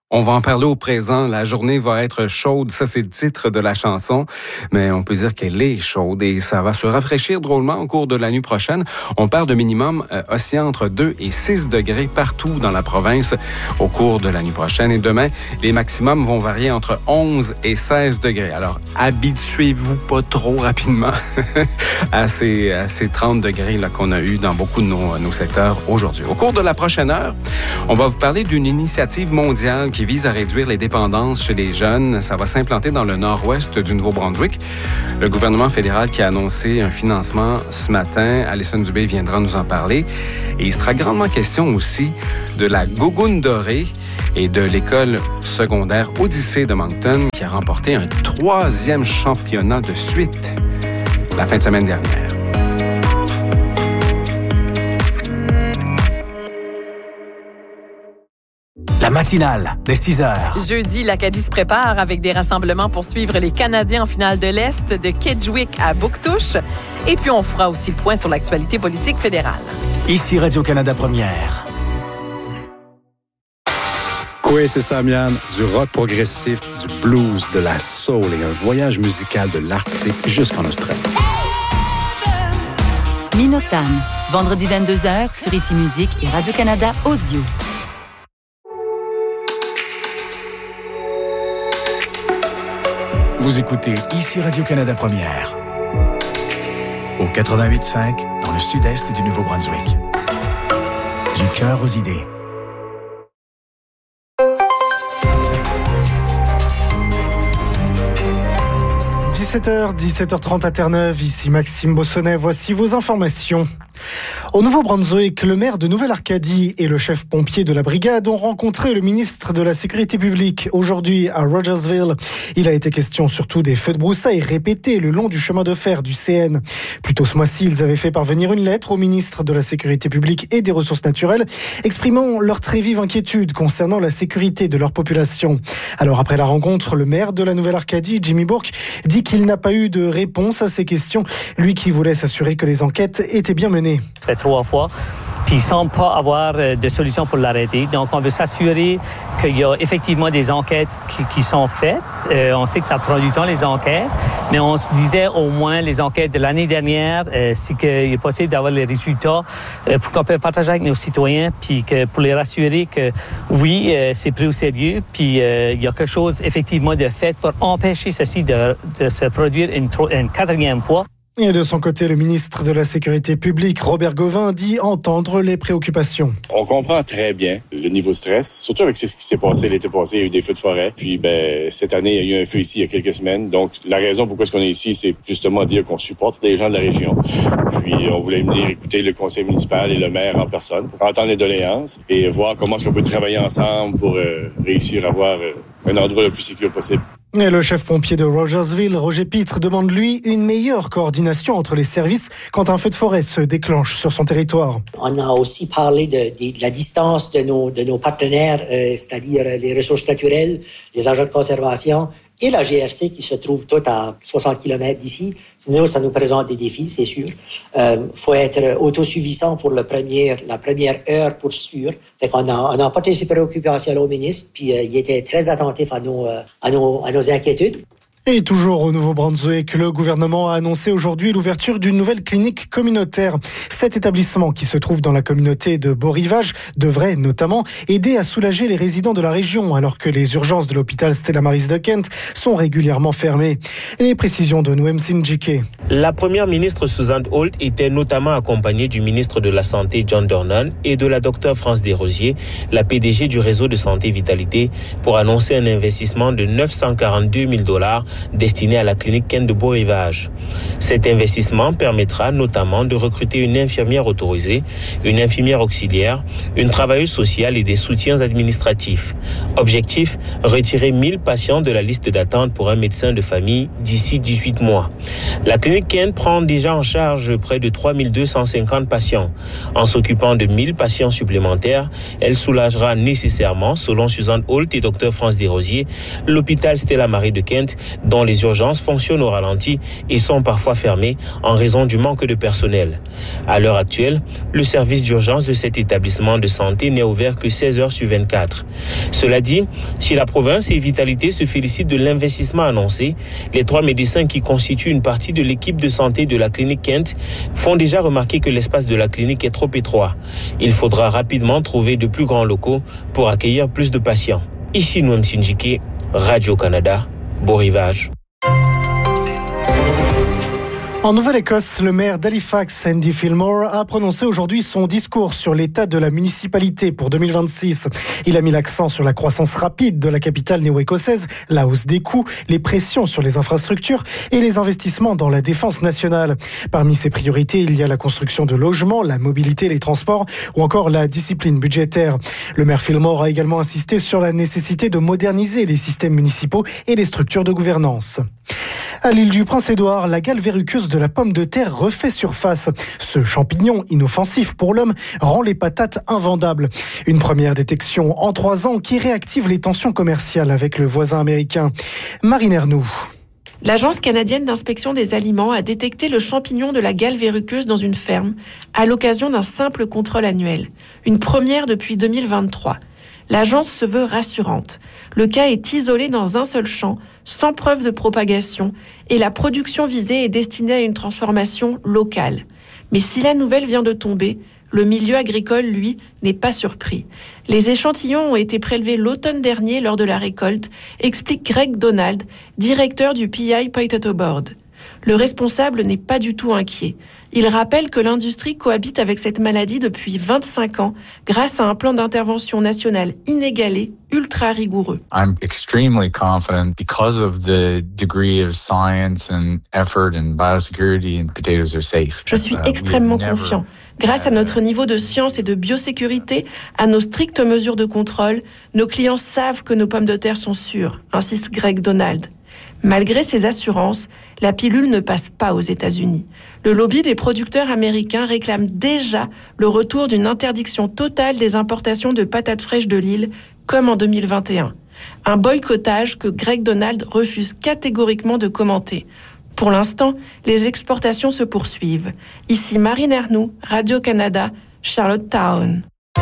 On va en parler au présent. La journée va être chaude. Ça, c'est le titre de la chanson. Mais on peut dire qu'elle est chaude et ça va se rafraîchir drôlement au cours de la nuit prochaine. On parle de minimum oscillant entre 2 et 6 degrés partout dans la province au cours de la nuit prochaine. Et demain, les maximums vont varier entre 11 et 16 degrés. Alors, habituez-vous pas trop rapidement à ces 30 degrés là, qu'on a eu dans beaucoup de nos secteurs aujourd'hui. Au cours de la prochaine heure, on va vous parler d'une initiative mondiale qui vise à réduire les dépendances chez les jeunes. Ça va s'implanter dans le nord-ouest du Nouveau-Brunswick. Le gouvernement fédéral qui a annoncé un financement ce matin, Alison Dubé viendra nous en parler. Et il sera grandement question aussi de la Gougoune dorée et de l'école secondaire Odyssée de Moncton qui a remporté un 3e championnat de suite la fin de semaine dernière. La matinale de 6 heures. Jeudi, l'Acadie se prépare avec des rassemblements pour suivre les Canadiens en finale de l'Est de Kedgewick à Bouctouche. Et puis, on fera aussi le point sur l'actualité politique fédérale. Ici Radio-Canada Première. Kwesi et Samian, du rock progressif, du blues, de la soul et un voyage musical de l'Arctique jusqu'en Australie. Minotan, vendredi 22h sur Ici Musique et Radio-Canada Audio. Vous écoutez Ici Radio-Canada Première. Au 88.5, dans le sud-est du Nouveau-Brunswick. Du cœur aux idées. – 17h30 à Terre-Neuve, ici Maxime Bossonnet, voici vos informations. Au Nouveau-Brunswick, le maire de Nouvelle-Arcadie et le chef pompier de la brigade ont rencontré le ministre de la Sécurité publique aujourd'hui à Rogersville. Il a été question surtout des feux de broussailles répétés le long du chemin de fer du CN. Plus tôt ce mois-ci, ils avaient fait parvenir une lettre au ministre de la Sécurité publique et des Ressources naturelles, exprimant leur très vive inquiétude concernant la sécurité de leur population. Alors après la rencontre, le maire de la Nouvelle-Arcadie, Jimmy Bourque, dit qu'il n'a pas eu de réponse à ces questions, lui qui voulait s'assurer que les enquêtes étaient bien menées. Ça fait 3 fois, puis sans pas avoir de solution pour l'arrêter. Donc, on veut s'assurer qu'il y a effectivement des enquêtes qui sont faites. On sait que ça prend du temps, les enquêtes, mais on se disait au moins les enquêtes de l'année dernière, c'est qu'il est possible d'avoir les résultats pour qu'on puisse partager avec nos citoyens, puis que pour les rassurer que oui, c'est pris au sérieux, puis il y a quelque chose effectivement de fait pour empêcher ceci de se produire une 4e fois. Et de son côté, le ministre de la Sécurité publique, Robert Gauvin, dit entendre les préoccupations. On comprend très bien le niveau de stress, surtout avec ce qui s'est passé l'été passé. Il y a eu des feux de forêt. Puis, cette année, il y a eu un feu ici il y a quelques semaines. Donc, la raison pourquoi est-ce qu'on est ici, c'est justement dire qu'on supporte les gens de la région. Puis, on voulait venir écouter le conseil municipal et le maire en personne pour entendre les doléances et voir comment est-ce qu'on peut travailler ensemble pour réussir à avoir un endroit le plus sécur possible. Et le chef pompier de Rogersville, Roger Pitre, demande lui une meilleure coordination entre les services quand un feu de forêt se déclenche sur son territoire. On a aussi parlé de la distance de nos partenaires, c'est-à-dire les ressources naturelles, les agents de conservation et la GRC qui se trouve tout à 60 km d'ici. Nous, ça nous présente des défis, c'est sûr. Faut être autosuffisant pour la première heure pour sûr. Fait qu'on a apporté ces préoccupations au ministre, puis il était très attentif à nos inquiétudes. Et toujours au Nouveau-Brunswick, le gouvernement a annoncé aujourd'hui l'ouverture d'une nouvelle clinique communautaire. Cet établissement, qui se trouve dans la communauté de Beau-Rivage, devrait notamment aider à soulager les résidents de la région, alors que les urgences de l'hôpital Stella Maris de Kent sont régulièrement fermées. Les précisions de Noem Sinjike. La première ministre Susan Holt était notamment accompagnée du ministre de la Santé John Dornan et de la docteure France Desrosiers, la PDG du réseau de santé Vitalité, pour annoncer un investissement de 942 000 $ destiné à la clinique Kent de Beau-Rivage. Cet investissement permettra notamment de recruter une infirmière autorisée, une infirmière auxiliaire, une travailleuse sociale et des soutiens administratifs. Objectif, retirer 1000 patients de la liste d'attente pour un médecin de famille d'ici 18 mois. La clinique Kent prend déjà en charge près de 3250 patients. En s'occupant de 1000 patients supplémentaires, elle soulagera nécessairement, selon Susan Holt et Dr France Desrosiers, l'hôpital Stella Maris de Kent dont les urgences fonctionnent au ralenti et sont parfois fermées en raison du manque de personnel. À l'heure actuelle, le service d'urgence de cet établissement de santé n'est ouvert que 16 heures sur 24. Cela dit, si la province et Vitalité se félicitent de l'investissement annoncé, les 3 médecins qui constituent une partie de l'équipe de santé de la clinique Kent font déjà remarquer que l'espace de la clinique est trop étroit. Il faudra rapidement trouver de plus grands locaux pour accueillir plus de patients. Ici Noam Sinjike, Radio-Canada, Beau Rivage. En Nouvelle-Écosse, le maire d'Halifax, Andy Fillmore, a prononcé aujourd'hui son discours sur l'état de la municipalité pour 2026. Il a mis l'accent sur la croissance rapide de la capitale néo-écossaise, la hausse des coûts, les pressions sur les infrastructures et les investissements dans la défense nationale. Parmi ses priorités, il y a la construction de logements, la mobilité, les transports ou encore la discipline budgétaire. Le maire Fillmore a également insisté sur la nécessité de moderniser les systèmes municipaux et les structures de gouvernance. À l'île du Prince-Édouard, la gale verruqueuse de la pomme de terre refait surface. Ce champignon inoffensif pour l'homme rend les patates invendables. Une première détection en 3 ans qui réactive les tensions commerciales avec le voisin américain. Marine Ernoux. L'Agence canadienne d'inspection des aliments a détecté le champignon de la gale verruqueuse dans une ferme à l'occasion d'un simple contrôle annuel. Une première depuis 2023. L'agence se veut rassurante. Le cas est isolé dans un seul champ, sans preuve de propagation, et la production visée est destinée à une transformation locale. Mais si la nouvelle vient de tomber, le milieu agricole, lui, n'est pas surpris. Les échantillons ont été prélevés l'automne dernier lors de la récolte, explique Greg Donald, directeur du PI Potato Board. Le responsable n'est pas du tout inquiet. Il rappelle que l'industrie cohabite avec cette maladie depuis 25 ans grâce à un plan d'intervention national inégalé, ultra rigoureux. I'm extremely confident because of the degree of science and effort and biosecurity and potatoes are safe. Je suis extrêmement confiant. Grâce à notre niveau de science et de biosécurité, à nos strictes mesures de contrôle, nos clients savent que nos pommes de terre sont sûres, insiste Greg Donald. Malgré ces assurances, la pilule ne passe pas aux États-Unis. Le lobby des producteurs américains réclame déjà le retour d'une interdiction totale des importations de patates fraîches de l'île, comme en 2021. Un boycottage que Greg Donald refuse catégoriquement de commenter. Pour l'instant, les exportations se poursuivent. Ici Marine Ernoux, Radio-Canada, Charlottetown.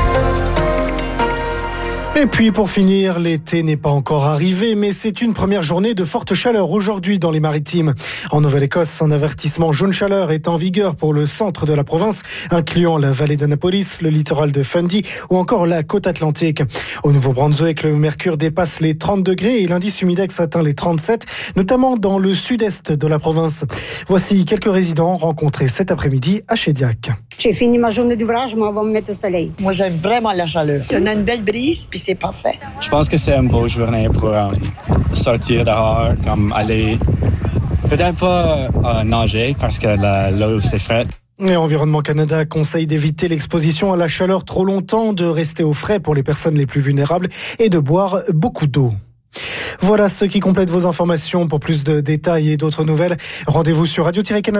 Et puis pour finir, l'été n'est pas encore arrivé, mais c'est une première journée de forte chaleur aujourd'hui dans les Maritimes. En Nouvelle-Écosse, un avertissement jaune chaleur est en vigueur pour le centre de la province, incluant la vallée d'Annapolis, le littoral de Fundy ou encore la côte atlantique. Au Nouveau-Brunswick, le mercure dépasse les 30 degrés et l'indice humidex atteint les 37, notamment dans le sud-est de la province. Voici quelques résidents rencontrés cet après-midi à Shediac. J'ai fini ma journée d'ouvrage, moi, on va me mettre au soleil. Moi, j'aime vraiment la chaleur. On a une belle brise, puis c'est parfait. Je pense que c'est une beau journée pour sortir dehors, comme aller, peut-être pas nager, parce que l'eau, c'est frais. Et Environnement Canada conseille d'éviter l'exposition à la chaleur trop longtemps, de rester au frais pour les personnes les plus vulnérables et de boire beaucoup d'eau. Voilà ce qui complète vos informations. Pour plus de détails et d'autres nouvelles, rendez-vous sur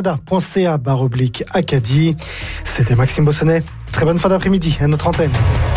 radio-canada.ca/Acadie. C'était Maxime Bossonnet. Très bonne fin d'après-midi à notre antenne.